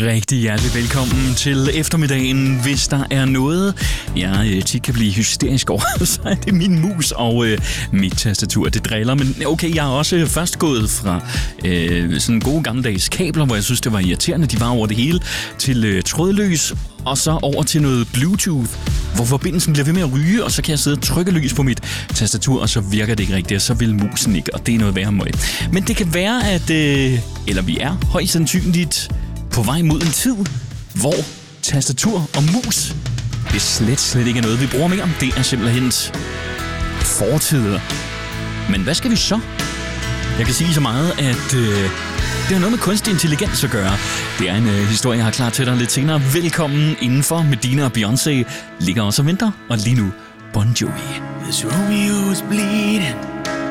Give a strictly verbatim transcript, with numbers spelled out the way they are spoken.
Rigtig hjertelig velkommen til eftermiddagen. Hvis der er noget, jeg tit kan blive hysterisk over, så er det min mus og øh, mit tastatur. Det driller, men okay, jeg har også først gået fra øh, sådan gode gammeldags kabler, hvor jeg synes, det var irriterende. De var over det hele, til øh, trådløs, og så over til noget Bluetooth, hvor forbindelsen bliver ved med at ryge, og så kan jeg sidde og trykke lys på mit tastatur, og så virker det ikke rigtigt, og så vil musen ikke, og det er noget værre møg. Men det kan være, at, øh, eller vi er højst sandsynligt på vej mod en tid, hvor tastatur og mus, det slet, slet ikke er noget, vi bruger mere. Det er simpelthen fortider. Men hvad skal vi så? Jeg kan sige så meget, at øh, det har noget med kunstig intelligens at gøre. Det er en øh, historie, jeg har klar til dig lidt senere. Velkommen indenfor. Medina og Beyoncé ligger også og venter. Og lige nu, Bon Jovi. This Romeo's bleeding,